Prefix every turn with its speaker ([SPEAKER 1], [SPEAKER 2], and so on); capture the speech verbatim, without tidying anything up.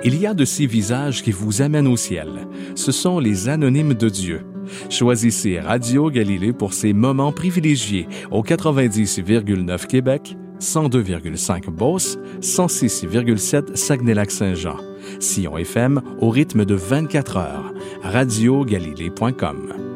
[SPEAKER 1] Il y a de ces visages qui vous amènent au ciel. Ce sont les anonymes de Dieu. Choisissez Radio Galilée pour ces moments privilégiés au quatre-vingt-dix virgule neuf Québec, cent deux virgule cinq Beauce, cent six virgule sept Saguenay-Lac-Saint-Jean. Sillon F M au rythme de vingt-quatre heures. radio galilée point com.